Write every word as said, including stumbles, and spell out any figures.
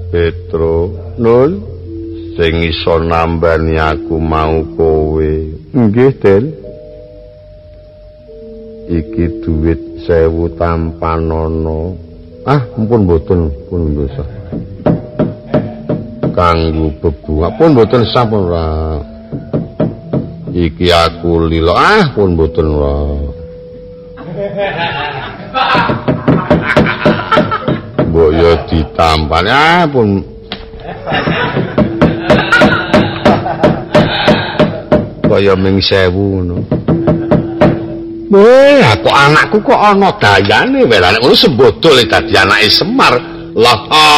Petro, Nun, sing iso nambani aku mau kowe. Nggih, Den. Iki duit sewu tanpa nono. Ah, ampun mboten, pun dosa. Kanggo bebungah pun mboten sampun ora. Iki aku lilo, ah pun mboten ora. Mbok yo ditampan, ah pun kaya ming sewu ngono. Weh, kok anakku kok ana dayane wae. Lah ngono sembodol dadi anake Semar. Lah